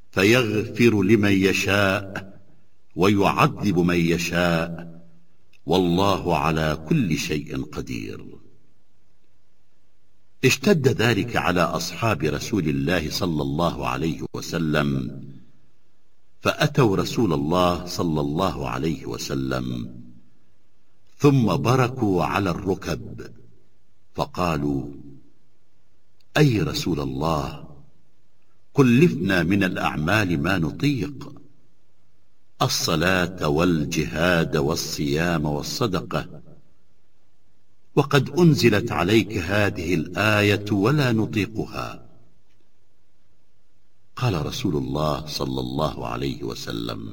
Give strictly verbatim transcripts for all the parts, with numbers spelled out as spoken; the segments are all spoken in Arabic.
فيغفر لمن يشاء ويعذب من يشاء، والله على كل شيء قدير. اشتد ذلك على أصحاب رسول الله صلى الله عليه وسلم، فأتوا رسول الله صلى الله عليه وسلم ثم بركوا على الركب فقالوا: أي رسول الله، كلفنا من الأعمال ما نطيق، الصلاة والجهاد والصيام والصدقة، وقد أنزلت عليك هذه الآية ولا نطيقها. قال رسول الله صلى الله عليه وسلم: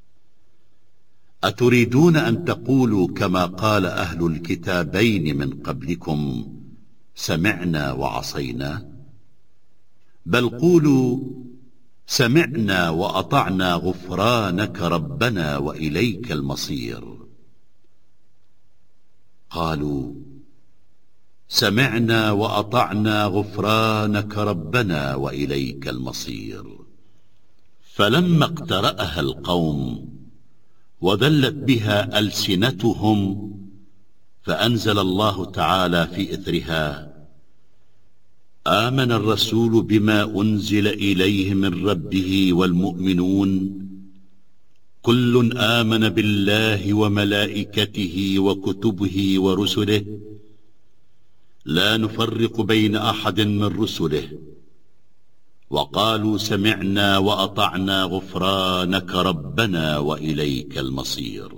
أتريدون أن تقولوا كما قال أهل الكتابين من قبلكم سمعنا وعصينا؟ بل قولوا سمعنا وأطعنا غفرانك ربنا وإليك المصير. قالوا: سمعنا وأطعنا غفرانك ربنا وإليك المصير. فلما اقترأها القوم وذلت بها ألسنتهم، فأنزل الله تعالى في إثرها: آمن الرسول بما أنزل إليه من ربه والمؤمنون كل آمن بالله وملائكته وكتبه ورسله لا نفرق بين أحد من رسله، وقالوا سمعنا وأطعنا غفرانك ربنا وإليك المصير.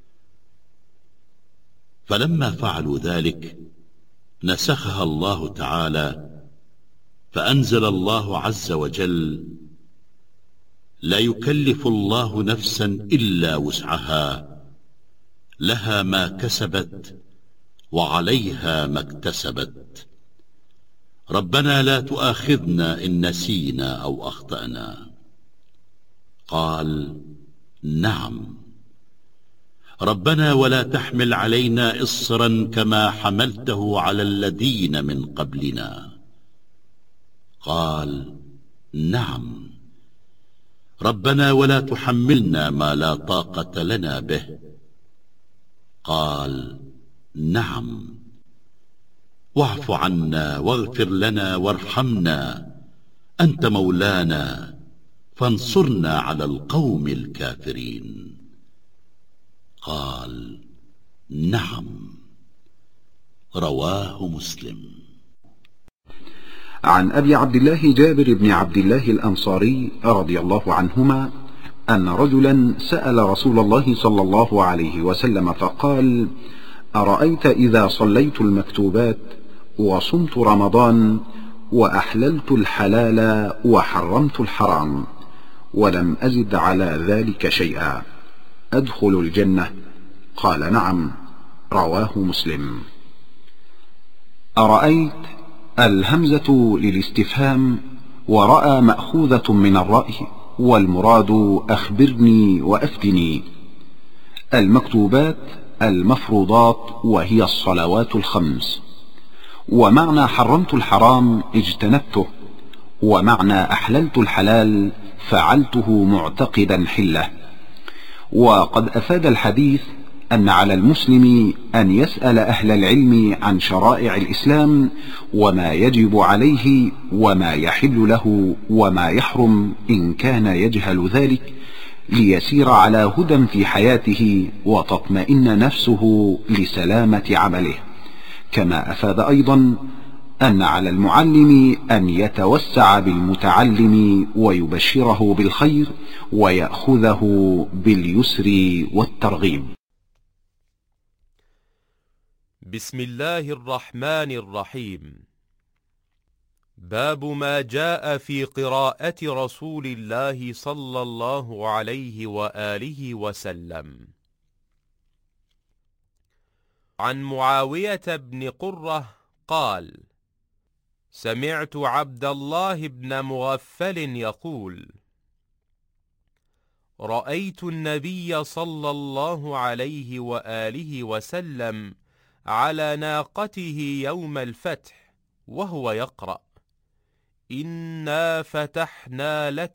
فلما فعلوا ذلك نسخها الله تعالى، فأنزل الله عز وجل: لا يكلف الله نفسا إلا وسعها، لها ما كسبت وعليها ما اكتسبت، ربنا لا تؤاخذنا إن نسينا أو أخطأنا. قال: نعم ربنا ولا تحمل علينا إصرا كما حملته على الذين من قبلنا. قال: نعم ربنا ولا تحملنا ما لا طاقة لنا به. قال: نعم واعف عنا واغفر لنا وارحمنا أنت مولانا فانصرنا على القوم الكافرين. قال: نعم. رواه مسلم. عن أبي عبد الله جابر بن عبد الله الأنصاري رضي الله عنهما أن رجلا سأل رسول الله صلى الله عليه وسلم فقال: أرأيت إذا صليت المكتوبات وصمت رمضان وأحللت الحلال وحرمت الحرام ولم أزد على ذلك شيئا، أدخل الجنة؟ قال: نعم. رواه مسلم. أرأيت الهمزة للاستفهام، ورأى مأخوذة من الرأي، والمراد أخبرني وأفتني. المكتوبات المفروضات وهي الصلوات الخمس، ومعنى حرمت الحرام اجتنبته، ومعنى أحللت الحلال فعلته معتقدا حله. وقد أفاد الحديث أن على المسلم أن يسأل أهل العلم عن شرائع الإسلام وما يجب عليه وما يحل له وما يحرم إن كان يجهل ذلك، ليسير على هدى في حياته وتطمئن نفسه لسلامة عمله. كما أفاد أيضا أن على المعلم أن يتوسع بالمتعلم ويبشره بالخير ويأخذه باليسر والترغيب. بسم الله الرحمن الرحيم. باب ما جاء في قراءة رسول الله صلى الله عليه وآله وسلم. عن معاوية بن قرة قال: سمعت عبد الله بن مغفل يقول: رأيت النبي صلى الله عليه وآله وسلم على ناقته يوم الفتح وهو يقرأ: إنا فتحنا لك